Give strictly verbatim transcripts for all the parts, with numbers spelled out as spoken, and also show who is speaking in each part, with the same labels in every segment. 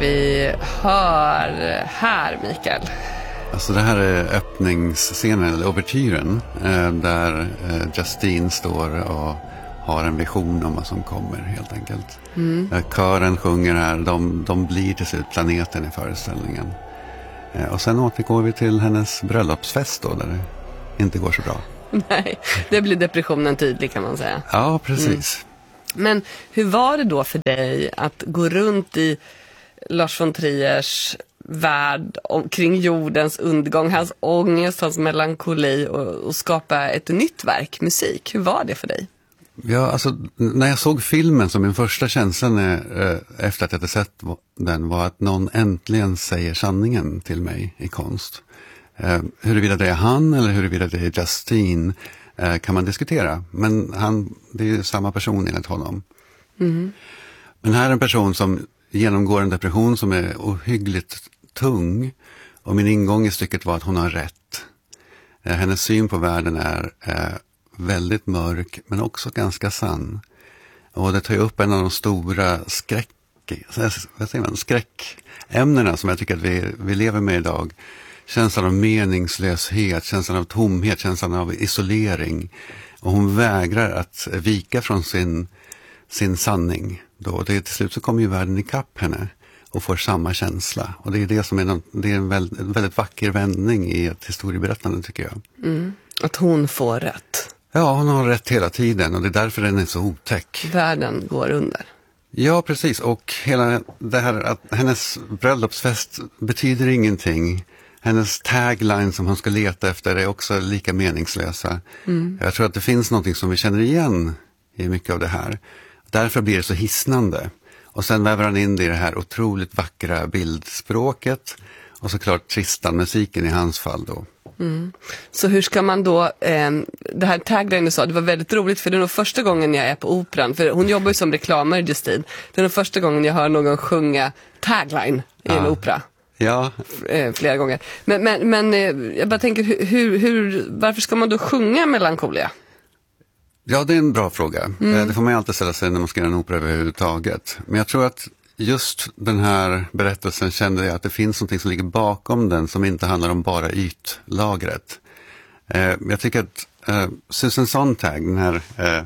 Speaker 1: vi hör här, Mikael?
Speaker 2: Alltså det här är öppningsscenen, eller ouvertyren, där Justine står och har en vision om vad som kommer, helt enkelt. Mm. Kören sjunger här, de, de blir till slut planeten i föreställningen. Och sen återgår vi till hennes bröllopsfest då, där det inte går så bra.
Speaker 1: Nej, det blir depressionen tydlig, kan man säga.
Speaker 2: Ja, precis.
Speaker 1: Mm. Men hur var det då för dig att gå runt i Lars von Triers värld kring jordens undergång, hans ångest, hans melankoli och, och skapa ett nytt verk, musik? Hur var det för dig?
Speaker 2: Ja, alltså när jag såg filmen, så min första känsla när, efter att jag hade sett den var att någon äntligen säger sanningen till mig i konst. Eh, huruvida det är han eller huruvida det är Justine eh, kan man diskutera. Men han, det är ju samma person enligt honom. Mm. Men här är en person som genomgår en depression som är ohyggligt tung. Och min ingång i stycket var att hon har rätt. Eh, hennes syn på världen är eh, väldigt mörk, men också ganska sann. Och det tar ju upp en av de stora skräck, vad säger man, skräckämnena som jag tycker att vi, vi lever med idag. Känslan av meningslöshet, känslan av tomhet, känslan av isolering. Och hon vägrar att vika från sin, sin sanning. Då. Det, till slut så kommer ju världen ikapp henne och får samma känsla. Och det är det som är, någon, det är en väldigt, väldigt vacker vändning i ett historieberättande, tycker jag. Mm.
Speaker 1: Att hon får rätt.
Speaker 2: Ja, hon har rätt hela tiden och det är därför den är så otäck.
Speaker 1: Världen går under.
Speaker 2: Ja, precis. Och hela det här att hennes bröllopsfest betyder ingenting. Hennes tagline som hon ska leta efter är också lika meningslösa. Mm. Jag tror att det finns något som vi känner igen i mycket av det här. Därför blir det så hisnande. Och sen väver han in det i det här otroligt vackra bildspråket. Och såklart Tristan-musiken i hans fall då.
Speaker 1: Mm. Så hur ska man då, eh, det här tagline du sa, det var väldigt roligt för det är nog första gången jag är på operan, för hon jobbar ju som reklamare, Justine. Det är nog första gången jag hör någon sjunga tagline i ja. en opera.
Speaker 2: Ja.
Speaker 1: F- flera gånger. Men, men, men eh, jag bara tänker, hur, hur, varför ska man då sjunga melankolia?
Speaker 2: Ja, det är en bra fråga. Mm. Det får man ju alltid ställa sig när man ska göra en opera överhuvudtaget. Men jag tror att just den här berättelsen kände jag att det finns något som ligger bakom den som inte handlar om bara ytlagret. Eh, jag tycker att eh, Susan Sontag, den här, eh,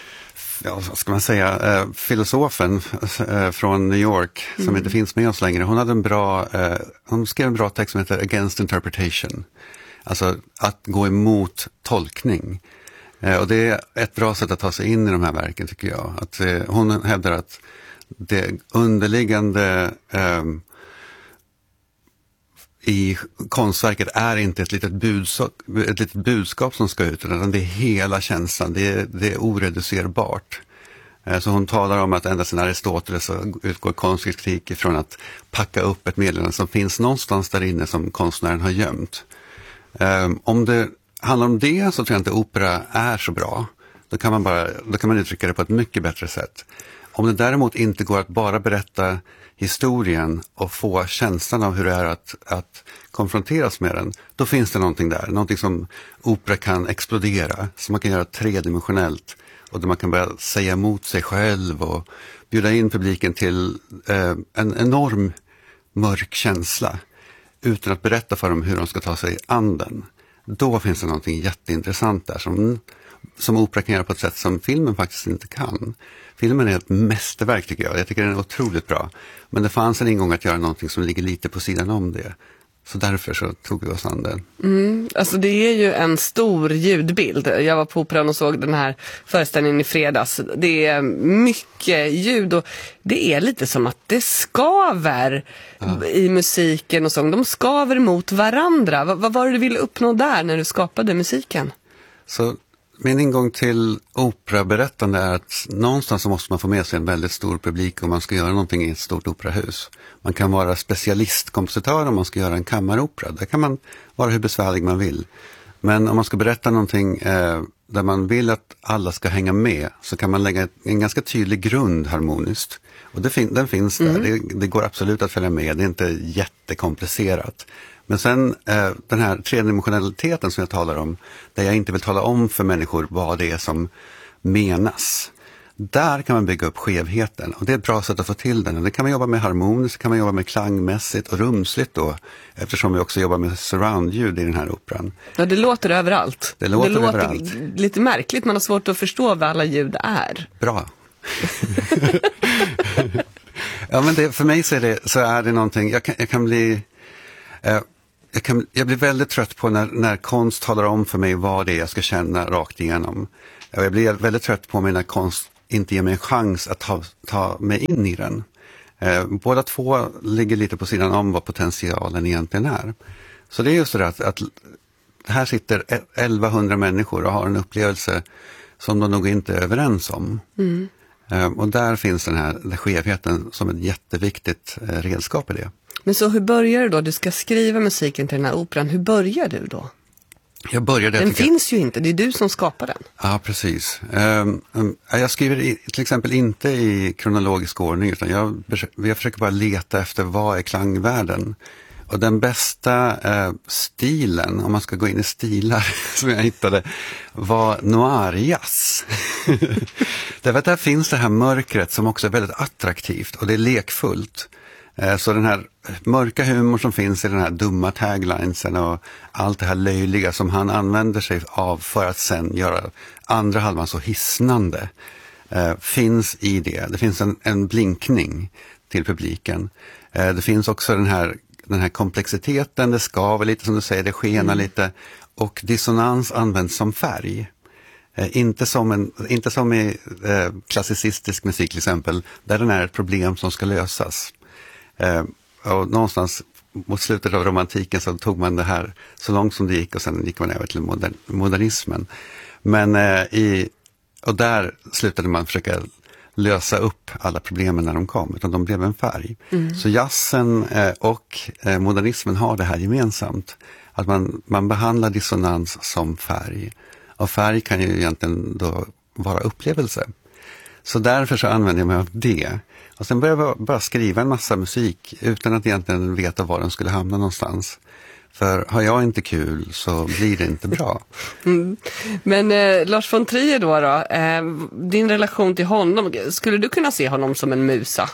Speaker 2: ja, vad ska man säga, eh, filosofen eh, från New York som mm. inte finns med oss längre, hon hade en bra, eh, hon skrev en bra text som heter Against Interpretation. Alltså att gå emot tolkning. Eh, och det är ett bra sätt att ta sig in i de här verken, tycker jag. Att, eh, hon hävdar att det underliggande eh, i konstverket är inte ett litet, budskap, ett litet budskap som ska ut, utan det är hela känslan, det är, det är oreducerbart. Eh, så hon talar om att ända sedan Aristoteles så utgår konstkritik från att packa upp ett meddelande som finns någonstans där inne som konstnären har gömt. Eh, om det handlar om det så tror jag inte opera är så bra. Då kan man, bara, då kan man uttrycka det på ett mycket bättre sätt. Om det däremot inte går att bara berätta historien och få känslan av hur det är att, att konfronteras med den, då finns det någonting där. Någonting som opera kan explodera, som man kan göra tredimensionellt och där man kan börja säga emot sig själv och bjuda in publiken till eh, en enorm mörk känsla utan att berätta för dem hur de ska ta sig an den. Då finns det någonting jätteintressant där som, som opera kan göra på ett sätt som filmen faktiskt inte kan. Filmen är ett mästerverk, tycker jag. Jag tycker den är otroligt bra. Men det fanns en ingång att göra någonting som ligger lite på sidan om det. Så därför så tog vi oss an den.
Speaker 1: Mm, alltså det är ju en stor ljudbild. Jag var på operan och såg den här föreställningen i fredags. Det är mycket ljud och det är lite som att det skaver ja. i musiken och sång. De skaver mot varandra. V- vad var det du ville uppnå där när du skapade musiken?
Speaker 2: Så min ingång till operaberättande är att någonstans så måste man få med sig en väldigt stor publik om man ska göra någonting i ett stort operahus. Man kan vara specialistkompositör om man ska göra en kammaropera. Där kan man vara hur besvärlig man vill. Men om man ska berätta någonting eh, där man vill att alla ska hänga med så kan man lägga en ganska tydlig grund harmoniskt. Och det fin- den finns där. Mm. Det, det går absolut att följa med. Det är inte jättekomplicerat. Men sen eh, den här tredimensionaliteten som jag talar om, där jag inte vill tala om för människor vad det är som menas. Där kan man bygga upp skevheten och det är ett bra sätt att få till den. Och det kan man jobba med harmoniskt, kan man jobba med klangmässigt och rumsligt då, eftersom vi också jobbar med surroundljud i den här operan.
Speaker 1: Ja, det låter överallt.
Speaker 2: Det låter,
Speaker 1: det låter
Speaker 2: överallt.
Speaker 1: Lite märkligt, man har svårt att förstå vad alla ljud är.
Speaker 2: Bra. Ja, men det, för mig så är det, så är det någonting, jag kan, jag kan bli... Eh, Jag, kan, jag blir väldigt trött på när, när konst talar om för mig vad det är jag ska känna rakt igenom. Jag blir väldigt trött på mig när konst inte ger mig en chans att ta, ta mig in i den. Eh, båda två ligger lite på sidan om vad potentialen egentligen är. Så det är just det att, att här sitter elvahundra människor och har en upplevelse som de nog inte är överens om. Mm. Eh, och där finns den här den skevheten som ett jätteviktigt eh, redskap i det.
Speaker 1: Men så hur börjar du då? Du ska skriva musiken till den här operan. Hur börjar du då?
Speaker 2: Jag började,
Speaker 1: den
Speaker 2: jag
Speaker 1: finns ju inte, det är du som skapar den.
Speaker 2: Ja, precis. Um, um, jag skriver i, till exempel inte i kronologisk ordning utan jag, jag försöker bara leta efter vad är klangvärden. Och den bästa uh, stilen, om man ska gå in i stilar som jag hittade, var noir-jazz. Därför att där finns det här mörkret som också är väldigt attraktivt och det är lekfullt. Så den här mörka humor som finns i den här dumma taglinesen och allt det här löjliga som han använder sig av för att sen göra andra halvan så hisnande eh, finns i det. Det finns en, en blinkning till publiken. Eh, det finns också den här, den här komplexiteten, det skaver lite som du säger, det skenar mm. lite och dissonans används som färg. Eh, inte, som en, inte som i eh, klassicistisk musik till exempel, där den är ett problem som ska lösas. Eh, och någonstans mot slutet av romantiken så tog man det här så långt som det gick och sen gick man över till modern, modernismen. Men eh, i, och där slutade man försöka lösa upp alla problemen när de kom, utan de blev en färg. Mm. Så jazzen eh, och eh, modernismen har det här gemensamt. Att man, man behandlar dissonans som färg. Och färg kan ju egentligen då vara upplevelse. Så därför så använder jag mig av det. Och sen började jag bara skriva en massa musik utan att egentligen veta var den skulle hamna någonstans. För har jag inte kul så blir det inte bra.
Speaker 1: Mm. Men eh, Lars von Trier då, då eh, din relation till honom, skulle du kunna se honom som en musa?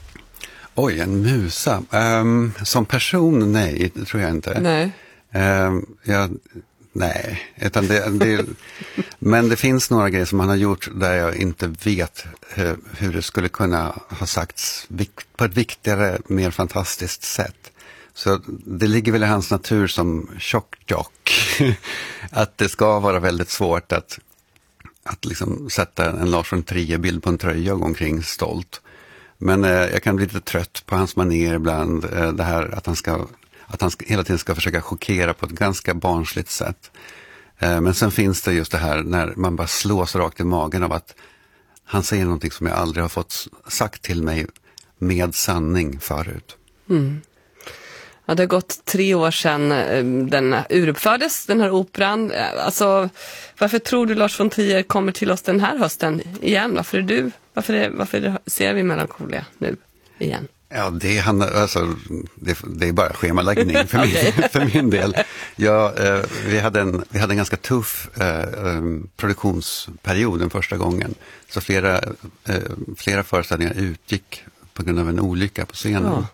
Speaker 2: Oj, en musa. Um, som person, nej, det tror jag inte.
Speaker 1: Nej.
Speaker 2: Um, jag... Nej, utan det, det, men det finns några grejer som han har gjort där jag inte vet hur, hur det skulle kunna ha sagts på ett viktigare, mer fantastiskt sätt. Så det ligger väl i hans natur som tjock-tjock att det ska vara väldigt svårt att, att liksom sätta en Lars von Trier-bild på en tröja och gå omkring stolt. Men eh, jag kan bli lite trött på hans manér ibland, eh, det här att han ska... Att han ska, hela tiden ska försöka chockera på ett ganska barnsligt sätt. Eh, men sen finns det just det här när man bara slås rakt i magen av att han säger någonting som jag aldrig har fått sagt till mig med sanning förut.
Speaker 1: Mm. Ja, det har gått tre år sedan den uruppfördes, den här operan. Alltså, varför tror du Lars von Trier kommer till oss den här hösten igen? Varför är du? Varför, är, varför ser vi Melancholia nu igen?
Speaker 2: Ja, det, handlar, alltså, det, det är bara schemaläggning för, okay. min, för min del. Ja, eh, vi, hade en, vi hade en ganska tuff eh, produktionsperiod den första gången. Så flera, eh, flera föreställningar utgick på grund av en olycka på scenen. Ja.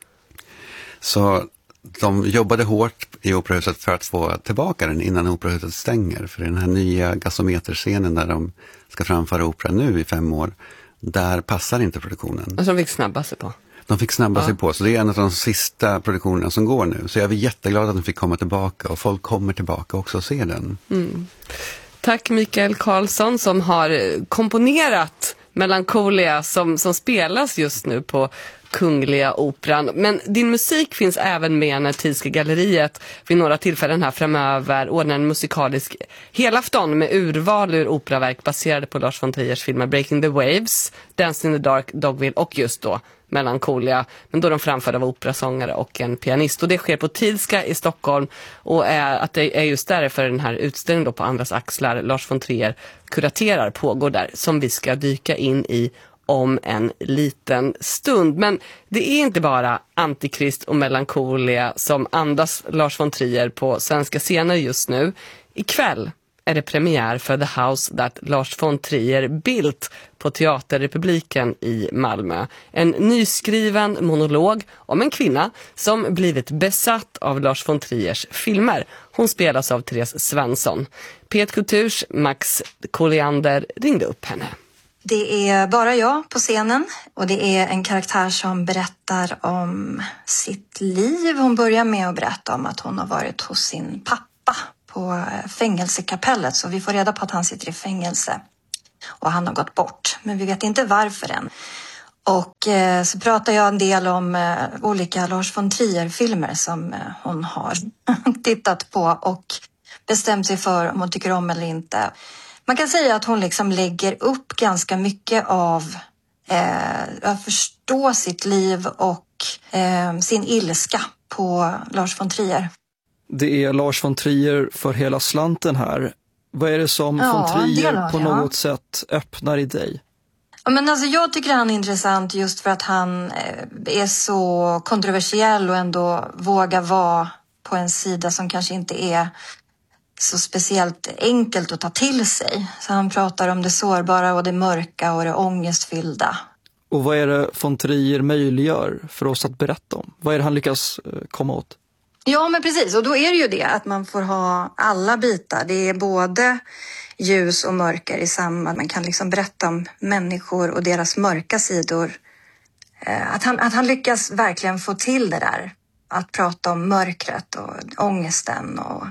Speaker 2: Så de jobbade hårt i Operahuset för att få tillbaka den innan Operahuset stänger. För den här nya gasometerscenen där de ska framföra opera nu i fem år, där passar inte produktionen.
Speaker 1: Och som fick snabba sig på.
Speaker 2: De fick snabba
Speaker 1: ja.
Speaker 2: sig på, så det är en av de sista produktionerna som går nu. Så jag är jätteglad att de fick komma tillbaka och folk kommer tillbaka också och ser den.
Speaker 1: Mm. Tack Mikael Karlsson som har komponerat Melancholia som, som spelas just nu på Kungliga Operan. Men din musik finns även med när Thielske galleriet vid några tillfällen här framöver ordnar en musikalisk helafton med urval ur operaverk baserade på Lars von Triers filmer Breaking the Waves, Dance in the Dark, Dogville och just då Melancholia, men då de framförda av operasångare och en pianist. Och det sker på Thielska i Stockholm och är, att det är just därför den här utställningen då på Andras axlar Lars von Trier kuraterar pågår där som vi ska dyka in i om en liten stund. Men det är inte bara Antikrist och Melancholia som andas Lars von Trier på svenska scener just nu. Ikväll är det premiär för The House That Lars von Trier Built på Teaterrepubliken i Malmö. En nyskriven monolog om en kvinna som blivit besatt av Lars von Triers filmer. Hon spelas av Therese Svensson. P ett Kulturs Max Colliander ringde upp henne.
Speaker 3: Det är bara jag på scenen och det är en karaktär som berättar om sitt liv. Hon börjar med att berätta om att hon har varit hos sin pappa på fängelsekapellet, så vi får reda på att han sitter i fängelse och han har gått bort, men vi vet inte varför än. Och eh, så pratar jag en del om eh, olika Lars von Trier-filmer som eh, hon har tittat på och bestämt sig för om hon tycker om eller inte. Man kan säga att hon liksom lägger upp ganska mycket av eh, att förstå sitt liv och eh, sin ilska på Lars von Trier.
Speaker 4: Det är Lars von Trier för hela slanten här. Vad är det som
Speaker 3: ja,
Speaker 4: von Trier
Speaker 3: det
Speaker 4: på
Speaker 3: ja.
Speaker 4: något sätt öppnar i dig?
Speaker 3: Ja, men alltså, jag tycker han är intressant just för att han eh, är så kontroversiell och ändå vågar vara på en sida som kanske inte är så speciellt enkelt att ta till sig. Så han pratar om det sårbara och det mörka och det ångestfyllda.
Speaker 4: Och vad är det von Trier möjliggör för oss att berätta om? Vad är det han lyckas komma åt?
Speaker 3: Ja, men precis. Och då är det ju det att man får ha alla bitar. Det är både ljus och mörker i samma. Man kan liksom berätta om människor och deras mörka sidor. Att han, att han lyckas verkligen få till det där. Att prata om mörkret och ångesten och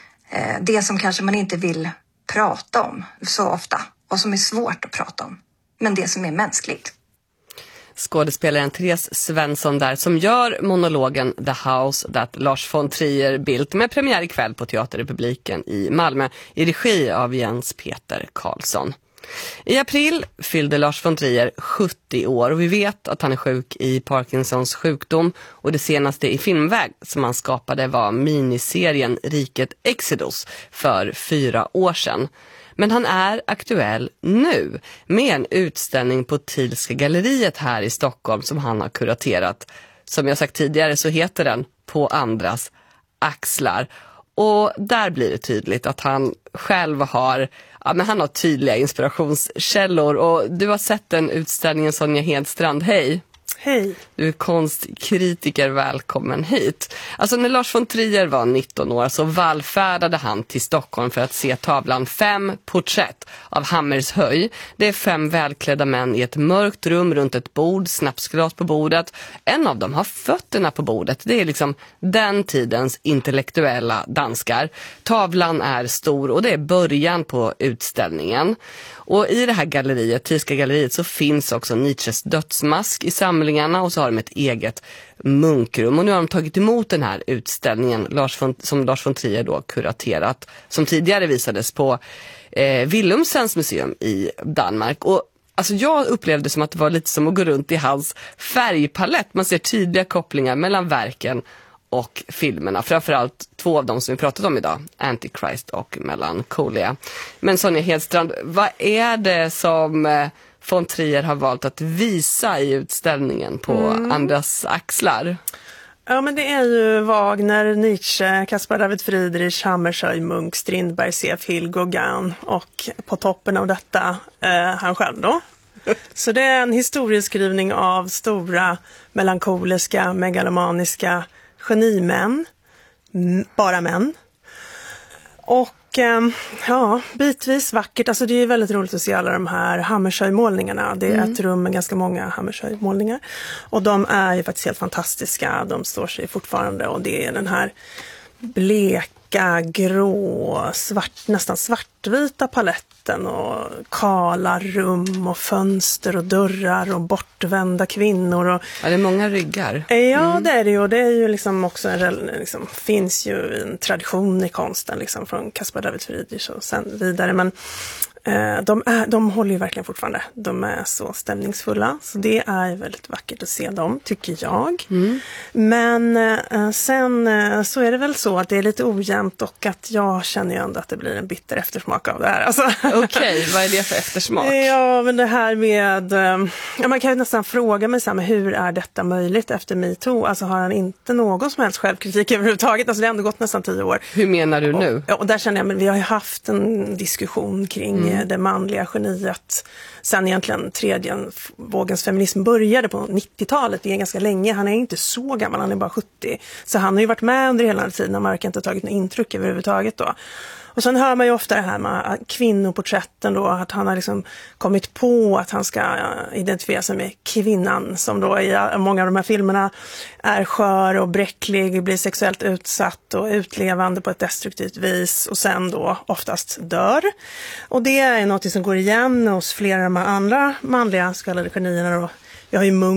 Speaker 3: det som kanske man inte vill prata om så ofta. Och som är svårt att prata om. Men det som är mänskligt.
Speaker 1: Skådespelaren Therese Svensson där som gör monologen The House That Lars von Trier Built med premiär ikväll på Teaterrepubliken i Malmö i regi av Jens Peter Karlsson. I april fyllde Lars von Trier sjuttio år och vi vet att han är sjuk i Parkinsons sjukdom och det senaste i filmväg som han skapade var miniserien Riket Exodus för fyra år sedan. Men han är aktuell nu med en utställning på Thielska galleriet här i Stockholm som han har kuraterat. Som jag sagt tidigare så heter den På andras axlar. Och där blir det tydligt att han själv har, ja, men han har tydliga inspirationskällor. Och du har sett den utställningen, Sonja Hedstrand. Hej!
Speaker 5: Hej!
Speaker 1: Du är konstkritiker, välkommen hit. Alltså när Lars von Trier var nitton år så vallfärdade han till Stockholm för att se tavlan Fem porträtt av Hammershöj. Det är fem välklädda män i ett mörkt rum runt ett bord, snapsglas på bordet. En av dem har fötterna på bordet. Det är liksom den tidens intellektuella danskar. Tavlan är stor och det är början på utställningen. Och i det här galleriet, Thielska galleriet, så finns också Nietzsches dödsmask i samlingarna och så har de ett eget munkrum. Och nu har de tagit emot den här utställningen Lars von, som Lars von Trier då kuraterat, som tidigare visades på eh, Willumsens museum i Danmark. Och alltså jag upplevde som att det var lite som att gå runt i hans färgpalett. Man ser tydliga kopplingar mellan verken och filmerna, framförallt två av dem som vi pratat om idag, Antichrist och Melancholia. Men Sonja Hedstrand, vad är det som eh, von Trier har valt att visa i utställningen på mm. andras axlar?
Speaker 5: Ja, men det är ju Wagner, Nietzsche, Caspar David Friedrich, Hammershöi, Munk, Strindberg, C F. Hill, Gauguin och på toppen av detta eh, han själv då. Så det är en historieskrivning av stora melankoliska, megalomaniska genimän, bara män. Och ja, bitvis vackert. Alltså det är väldigt roligt att se alla de här Hammershöi-målningarna. Det är mm. ett rum med ganska många Hammershöi-målningar. Och de är ju faktiskt helt fantastiska. De står sig fortfarande och det är den här bleka, grå, svart, nästan svartvita paletten och kala rum och fönster och dörrar och bortvända kvinnor. Och,
Speaker 1: ja, det är många ryggar.
Speaker 5: Ja, mm. det är det ju. Och det är ju liksom också en, liksom, finns ju en tradition i konsten liksom, från Caspar David Friedrich och sen vidare. Men De, är, de håller ju verkligen fortfarande. De är så stämningsfulla. Så det är väldigt vackert att se dem, tycker jag. Mm. Men eh, sen eh, så är det väl så att det är lite ojämnt och att jag känner ju ändå att det blir en bitter eftersmak av det här. Alltså.
Speaker 1: Okej, okay, vad är det för eftersmak?
Speaker 5: Ja, men det här med... Eh, ja, man kan ju nästan fråga mig så här, men hur är detta möjligt efter MeToo? Alltså har han inte någon som helst självkritik överhuvudtaget? Alltså det har ändå gått nästan tio år.
Speaker 1: Hur menar du nu?
Speaker 5: Och, ja, och där känner jag, men vi har ju haft en diskussion kring mm. det manliga geniet sen egentligen tredje vågens feminism började på nittiotalet. Det är ganska länge. Han är inte så gammal, han är bara sjuttio. Så han har ju varit med under hela tiden. Han verkar inte tagit något intryck överhuvudtaget då. Och sen hör man ju ofta det här med kvinnoporträtten då, att han har liksom kommit på att han ska identifiera sig med kvinnan som då i många av de här filmerna är skör och bräcklig, blir sexuellt utsatt och utlevande på ett destruktivt vis och sen då oftast dör. Och det är något som går igen hos flera av de andra manliga så kallade genierna då. Jag har ju Munk